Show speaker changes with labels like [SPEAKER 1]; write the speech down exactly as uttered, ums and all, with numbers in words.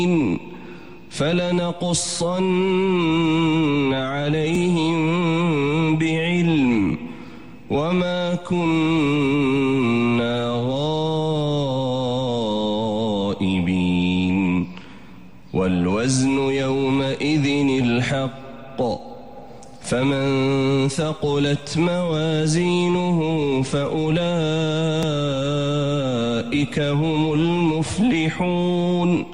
[SPEAKER 1] فلنقصن عليهم بعلم وما كنا غائبين والوزن يومئذ الحق فمن ثقلت موازينه فأولئك هم المفلحون